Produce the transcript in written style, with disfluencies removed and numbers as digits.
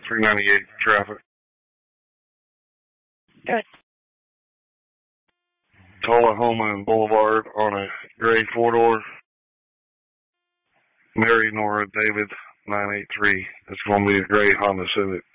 398 traffic. Good. Tullahoma and Boulevard on a gray four-door. Mary Nora David 983. It's going to be a gray Honda Civic.